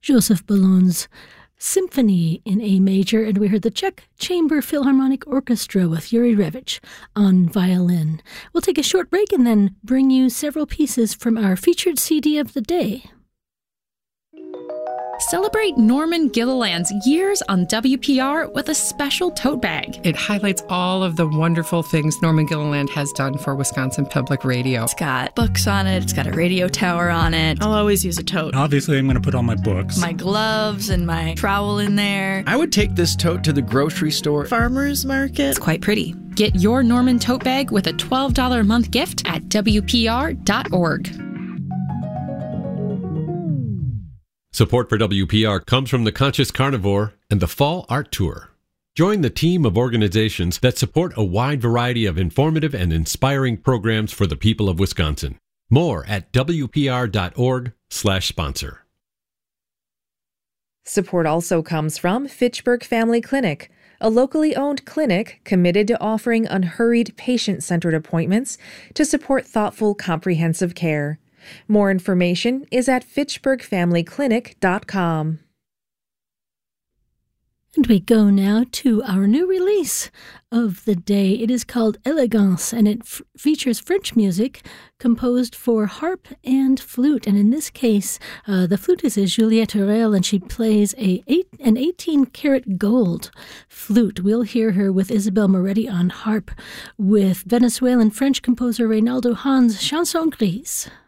Joseph Ballon's Symphony in A major, and we heard the Czech Chamber Philharmonic Orchestra with Yuri Revich on violin. We'll take a short break and then bring you several pieces from our featured CD of the day. Celebrate Norman Gilliland's years on WPR with a special tote bag. It highlights all of the wonderful things Norman Gilliland has done for Wisconsin Public Radio. It's got books on it. It's got a radio tower on it. I'll always use a tote. Obviously, I'm going to put all my books. My gloves and my trowel in there. I would take this tote to the grocery store. Farmer's market. It's quite pretty. Get your Norman tote bag with a $12 a month gift at WPR.org. Support for WPR comes from the Conscious Carnivore and the Fall Art Tour. Join the team of organizations that support a wide variety of informative and inspiring programs for the people of Wisconsin. More at WPR.org/sponsor. Support also comes from Fitchburg Family Clinic, a locally owned clinic committed to offering unhurried, patient-centered appointments to support thoughtful, comprehensive care. More information is at fitchburgfamilyclinic.com. And we go now to our new release of the day. It is called Elegance, and it features French music composed for harp and flute. And in this case, the flutist is Juliette Turel, and she plays an 18-karat gold flute. We'll hear her with Isabelle Moretti on harp, with Venezuelan French composer Reynaldo Hans' Chanson Grise.